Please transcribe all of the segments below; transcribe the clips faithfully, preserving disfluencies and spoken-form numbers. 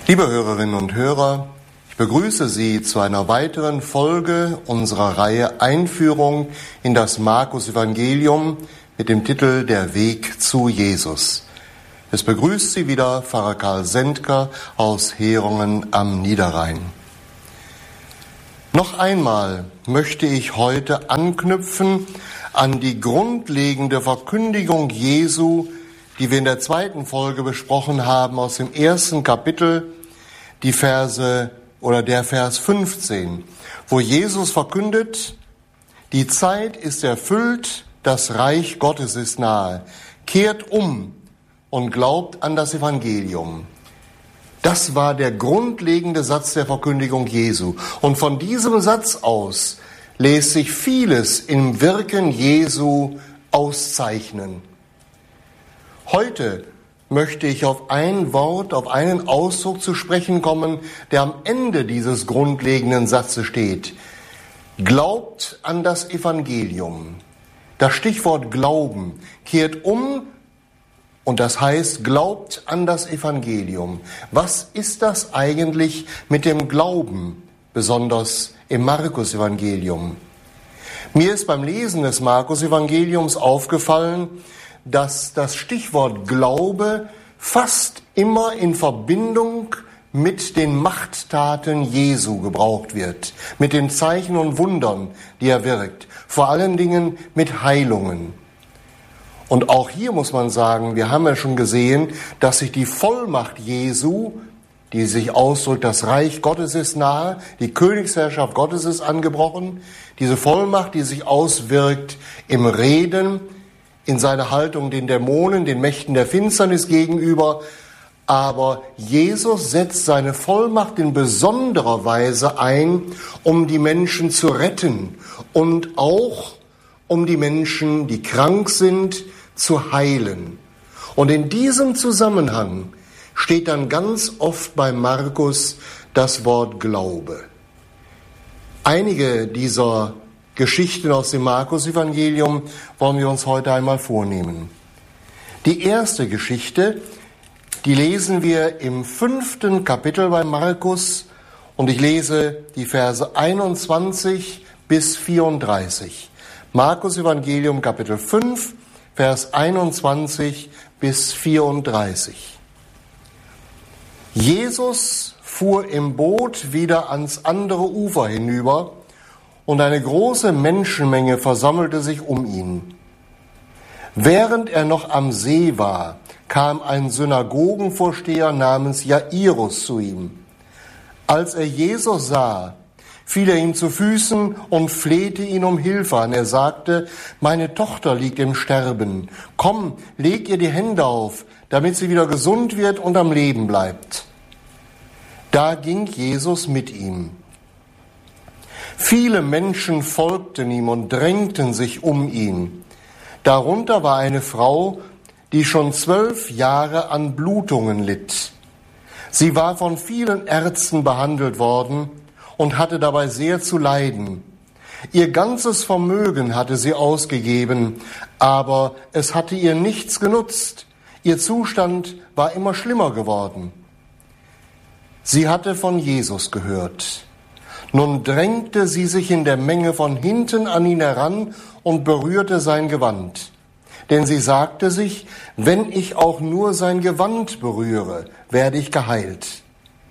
Liebe Hörerinnen und Hörer, ich begrüße Sie zu einer weiteren Folge unserer Reihe Einführung in das Markus-Evangelium mit dem Titel Der Weg zu Jesus. Es begrüßt Sie wieder Pfarrer Karl Sendker aus Herungen am Niederrhein. Noch einmal möchte ich heute anknüpfen an die grundlegende Verkündigung Jesu, die wir in der zweiten Folge besprochen haben, aus dem ersten Kapitel, die Verse oder der Vers fünfzehn, wo Jesus verkündet: Die Zeit ist erfüllt, das Reich Gottes ist nahe. Kehrt um und glaubt an das Evangelium. Das war der grundlegende Satz der Verkündigung Jesu. Und von diesem Satz aus lässt sich vieles im Wirken Jesu auszeichnen. Heute möchte ich auf ein Wort, auf einen Ausdruck zu sprechen kommen, der am Ende dieses grundlegenden Satzes steht. Glaubt an das Evangelium. Das Stichwort Glauben kehrt um und das heißt, glaubt an das Evangelium. Was ist das eigentlich mit dem Glauben, besonders im Markus-Evangelium? Mir ist beim Lesen des Markus-Evangeliums aufgefallen, dass das Stichwort Glaube fast immer in Verbindung mit den Machttaten Jesu gebraucht wird, mit den Zeichen und Wundern, die er wirkt, vor allen Dingen mit Heilungen. Und auch hier muss man sagen, wir haben ja schon gesehen, dass sich die Vollmacht Jesu, die sich ausdrückt, das Reich Gottes ist nahe, die Königsherrschaft Gottes ist angebrochen, diese Vollmacht, die sich auswirkt im Reden, in seiner Haltung den Dämonen, den Mächten der Finsternis gegenüber. Aber Jesus setzt seine Vollmacht in besonderer Weise ein, um die Menschen zu retten und auch um die Menschen, die krank sind, zu heilen. Und in diesem Zusammenhang steht dann ganz oft bei Markus das Wort Glaube. Einige dieser Geschichten aus dem Markus-Evangelium wollen wir uns heute einmal vornehmen. Die erste Geschichte, die lesen wir im fünften Kapitel bei Markus und ich lese die Verse einundzwanzig bis vierunddreißig. Markus-Evangelium Kapitel fünf, Vers einundzwanzig bis vierunddreißig. Jesus fuhr im Boot wieder ans andere Ufer hinüber, und eine große Menschenmenge versammelte sich um ihn. Während er noch am See war, kam ein Synagogenvorsteher namens Jairus zu ihm. Als er Jesus sah, fiel er ihm zu Füßen und flehte ihn um Hilfe an. Er sagte: Meine Tochter liegt im Sterben. Komm, leg ihr die Hände auf, damit sie wieder gesund wird und am Leben bleibt. Da ging Jesus mit ihm. Viele Menschen folgten ihm und drängten sich um ihn. Darunter war eine Frau, die schon zwölf Jahre an Blutungen litt. Sie war von vielen Ärzten behandelt worden und hatte dabei sehr zu leiden. Ihr ganzes Vermögen hatte sie ausgegeben, aber es hatte ihr nichts genutzt. Ihr Zustand war immer schlimmer geworden. Sie hatte von Jesus gehört. Nun drängte sie sich in der Menge von hinten an ihn heran und berührte sein Gewand. Denn sie sagte sich: Wenn ich auch nur sein Gewand berühre, werde ich geheilt.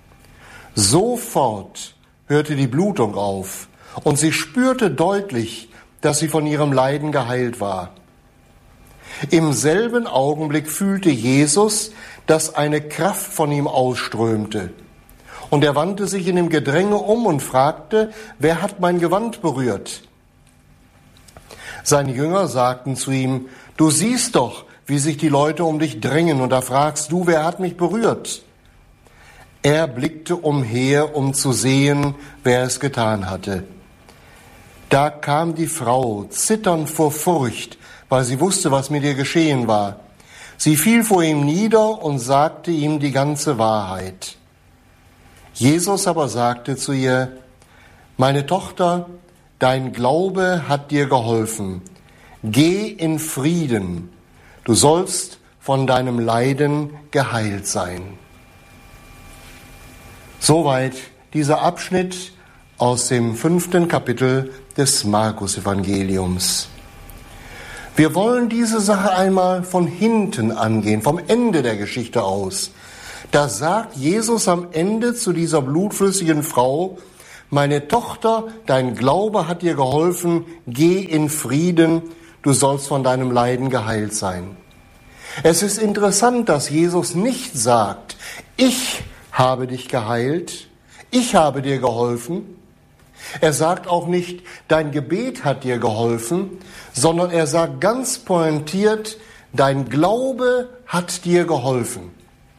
Sofort hörte die Blutung auf und sie spürte deutlich, dass sie von ihrem Leiden geheilt war. Im selben Augenblick fühlte Jesus, dass eine Kraft von ihm ausströmte. Und er wandte sich in dem Gedränge um und fragte: Wer hat mein Gewand berührt? Seine Jünger sagten zu ihm: Du siehst doch, wie sich die Leute um dich drängen, und da fragst du: Wer hat mich berührt? Er blickte umher, um zu sehen, wer es getan hatte. Da kam die Frau, zitternd vor Furcht, weil sie wusste, was mit ihr geschehen war. Sie fiel vor ihm nieder und sagte ihm die ganze Wahrheit. Jesus aber sagte zu ihr: Meine Tochter, dein Glaube hat dir geholfen. Geh in Frieden. Du sollst von deinem Leiden geheilt sein. Soweit dieser Abschnitt aus dem fünften Kapitel des Markus-Evangeliums. Wir wollen diese Sache einmal von hinten angehen, vom Ende der Geschichte aus. Da sagt Jesus am Ende zu dieser blutflüssigen Frau: Meine Tochter, dein Glaube hat dir geholfen, geh in Frieden, du sollst von deinem Leiden geheilt sein. Es ist interessant, dass Jesus nicht sagt, ich habe dich geheilt, ich habe dir geholfen. Er sagt auch nicht, dein Gebet hat dir geholfen, sondern er sagt ganz pointiert, dein Glaube hat dir geholfen.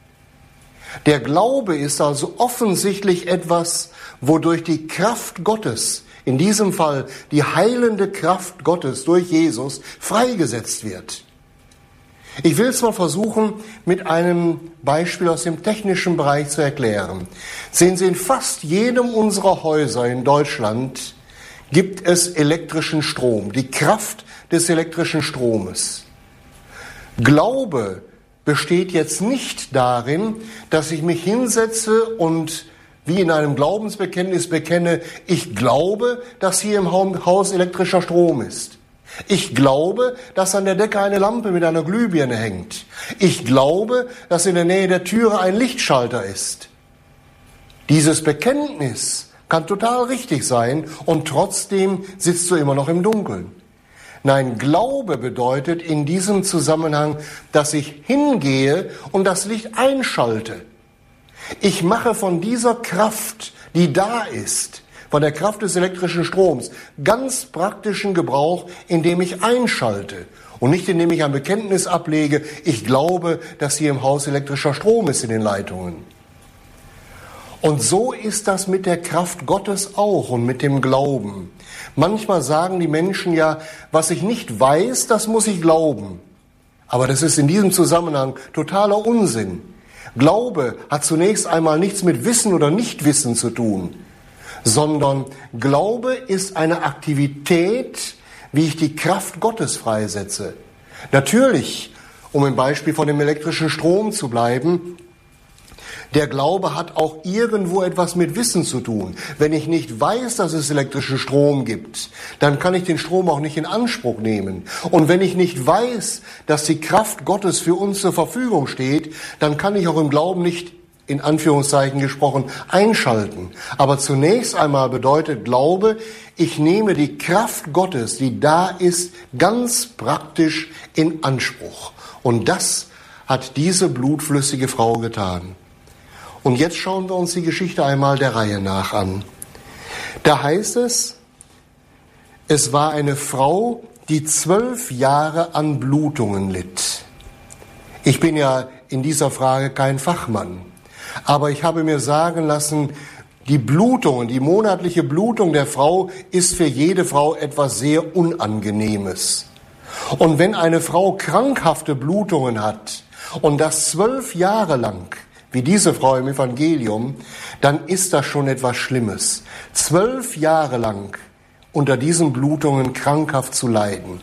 Der Glaube ist also offensichtlich etwas, wodurch die Kraft Gottes, in diesem Fall die heilende Kraft Gottes durch Jesus, freigesetzt wird. Ich will es mal versuchen, mit einem Beispiel aus dem technischen Bereich zu erklären. Sehen Sie, in fast jedem unserer Häuser in Deutschland gibt es elektrischen Strom, die Kraft des elektrischen Stromes. Glaube besteht jetzt nicht darin, dass ich mich hinsetze und wie in einem Glaubensbekenntnis bekenne, ich glaube, dass hier im Haus elektrischer Strom ist. Ich glaube, dass an der Decke eine Lampe mit einer Glühbirne hängt. Ich glaube, dass in der Nähe der Türe ein Lichtschalter ist. Dieses Bekenntnis kann total richtig sein und trotzdem sitzt du immer noch im Dunkeln. Nein, Glaube bedeutet in diesem Zusammenhang, dass ich hingehe und das Licht einschalte. Ich mache von dieser Kraft, die da ist, von der Kraft des elektrischen Stroms, ganz praktischen Gebrauch, indem ich einschalte und nicht indem ich ein Bekenntnis ablege, ich glaube, dass hier im Haus elektrischer Strom ist in den Leitungen. Und so ist das mit der Kraft Gottes auch und mit dem Glauben. Manchmal sagen die Menschen ja, was ich nicht weiß, das muss ich glauben. Aber das ist in diesem Zusammenhang totaler Unsinn. Glaube hat zunächst einmal nichts mit Wissen oder Nichtwissen zu tun, sondern Glaube ist eine Aktivität, wie ich die Kraft Gottes freisetze. Natürlich, um im Beispiel von dem elektrischen Strom zu bleiben, der Glaube hat auch irgendwo etwas mit Wissen zu tun. Wenn ich nicht weiß, dass es elektrischen Strom gibt, dann kann ich den Strom auch nicht in Anspruch nehmen. Und wenn ich nicht weiß, dass die Kraft Gottes für uns zur Verfügung steht, dann kann ich auch im Glauben nicht, in Anführungszeichen gesprochen, einschalten. Aber zunächst einmal bedeutet Glaube, ich nehme die Kraft Gottes, die da ist, ganz praktisch in Anspruch. Und das hat diese blutflüssige Frau getan. Und jetzt schauen wir uns die Geschichte einmal der Reihe nach an. Da heißt es, es war eine Frau, die zwölf Jahre an Blutungen litt. Ich bin ja in dieser Frage kein Fachmann, aber ich habe mir sagen lassen, die Blutungen, die monatliche Blutung der Frau ist für jede Frau etwas sehr Unangenehmes. Und wenn eine Frau krankhafte Blutungen hat und das zwölf Jahre lang, wie diese Frau im Evangelium, dann ist das schon etwas Schlimmes. Zwölf Jahre lang unter diesen Blutungen krankhaft zu leiden.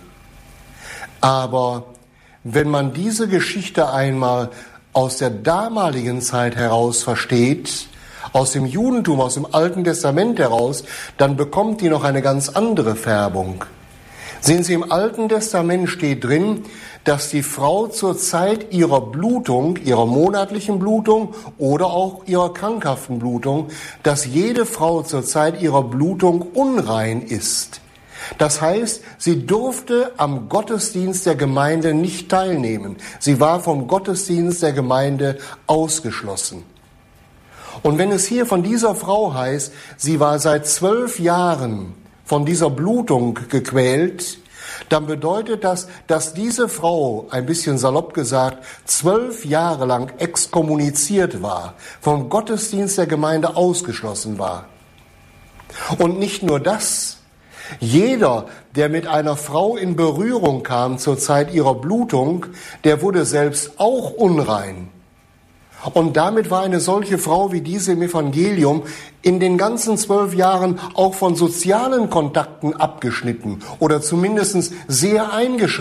Aber wenn man diese Geschichte einmal aus der damaligen Zeit heraus versteht, aus dem Judentum, aus dem Alten Testament heraus, dann bekommt die noch eine ganz andere Färbung. Sehen Sie, im Alten Testament steht drin, dass die Frau zur Zeit ihrer Blutung, ihrer monatlichen Blutung oder auch ihrer krankhaften Blutung, dass jede Frau zur Zeit ihrer Blutung unrein ist. Das heißt, sie durfte am Gottesdienst der Gemeinde nicht teilnehmen. Sie war vom Gottesdienst der Gemeinde ausgeschlossen. Und wenn es hier von dieser Frau heißt, sie war seit zwölf Jahren von dieser Blutung gequält, dann bedeutet das, dass diese Frau, ein bisschen salopp gesagt, zwölf Jahre lang exkommuniziert war, vom Gottesdienst der Gemeinde ausgeschlossen war. Und nicht nur das, jeder, der mit einer Frau in Berührung kam zur Zeit ihrer Blutung, der wurde selbst auch unrein. Und damit war eine solche Frau wie diese im Evangelium in den ganzen zwölf Jahren auch von sozialen Kontakten abgeschnitten oder zumindest sehr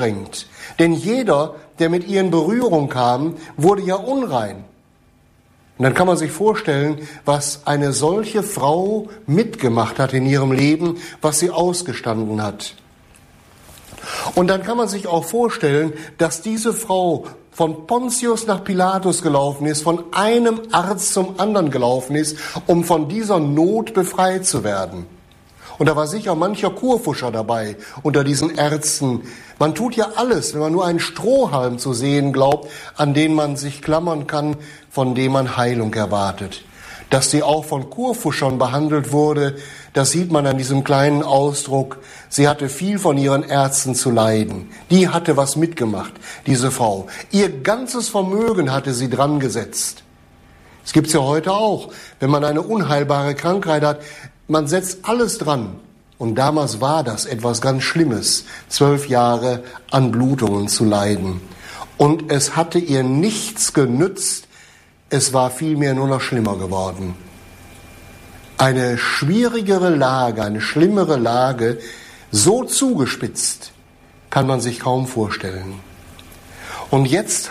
eingeschränkt. Denn jeder, der mit ihr in Berührung kam, wurde ja unrein. Und dann kann man sich vorstellen, was eine solche Frau mitgemacht hat in ihrem Leben, was sie ausgestanden hat. Und dann kann man sich auch vorstellen, dass diese Frau von Pontius nach Pilatus gelaufen ist, von einem Arzt zum anderen gelaufen ist, um von dieser Not befreit zu werden. Und da war sicher mancher Kurfuscher dabei unter diesen Ärzten. Man tut ja alles, wenn man nur einen Strohhalm zu sehen glaubt, an den man sich klammern kann, von dem man Heilung erwartet. Dass sie auch von Kurfuschern behandelt wurde, das sieht man an diesem kleinen Ausdruck. Sie hatte viel von ihren Ärzten zu leiden. Die hatte was mitgemacht, diese Frau. Ihr ganzes Vermögen hatte sie dran gesetzt. Das gibt's ja heute auch. Wenn man eine unheilbare Krankheit hat, man setzt alles dran. Und damals war das etwas ganz Schlimmes, zwölf Jahre an Blutungen zu leiden. Und es hatte ihr nichts genützt, es war vielmehr nur noch schlimmer geworden. Eine schwierigere Lage, eine schlimmere Lage, so zugespitzt, kann man sich kaum vorstellen. Und jetzt